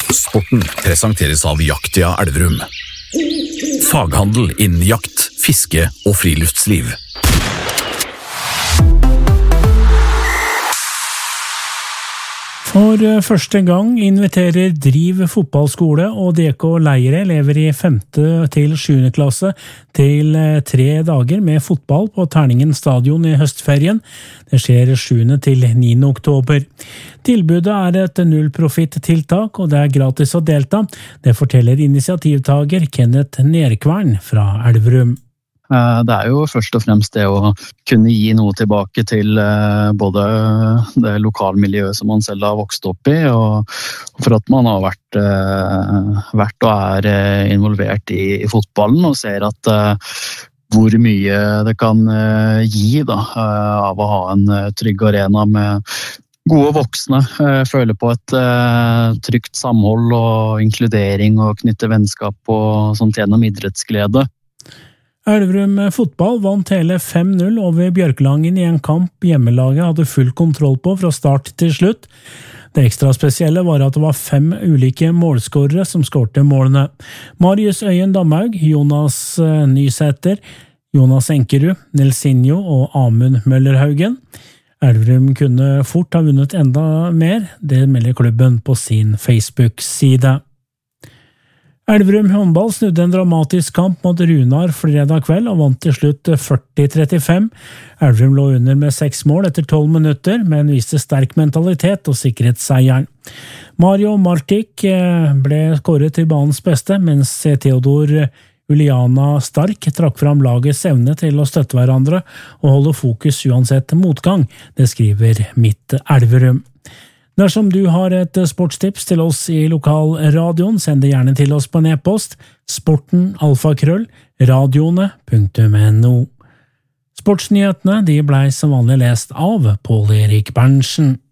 Sporten presenteres av Jaktia Elverum. Faghandel innen jakt, fiske og friluftsliv. For første gang inviterer Driv fotballskole og DK Leire elever i 5. til 7. klasse til 3 dager med fotball på Terningen stadion i høstferien. Det skjer 7. til 9. oktober. Tilbudet er et nullprofitt-tiltak, og det er gratis å delta. Det forteller initiativtager Kenneth Nerkvern fra Elverum. Det er jo først og fremst det å kunne gi noe tilbake til både det lokalmiljøet som man selv har vokst opp i, og for at man har vært og er involvert i fotballen og ser at hvor mye det kan gi av å ha en trygg arena med gode voksne, føle på et trygt samhold og inkludering og knytte vennskap og sånt gjennom idrettsglede. Elverum fotball vant hele 5-0 over Bjørkelangen i en kamp hjemmelaget hadde full kontroll på fra start til slutt. Det ekstra spesielle var at det var 5 ulike målskårere som skårte målene. Marius Øyen Damhaug, Jonas Nysæter, Jonas Enkerud, Nelsinho og Amund Møllerhaugen. Elverum kunne fort ha vunnet enda mer, det melder klubben på sin Facebook-side. Elverum håndball snudde en dramatisk kamp mot Runar fredag kveld og vant til slutt 40-35. Elverum lå under med 6 mål etter 12 minutter, men viste sterk mentalitet og sikret seieren. Mario Martik ble kåret til banens beste, mens Theodor Uliana Stark trakk fram lagets evne til å støtte hverandre og holde fokus uansett motgang, det skriver Mitt Elverum. Dersom du har et sportstips til oss i lokalradioen, send det gjerne til oss på en e-post, sporten@radioene.no. Sportsnyhetene de ble som vanlig lest av Pål Erik Berntsen.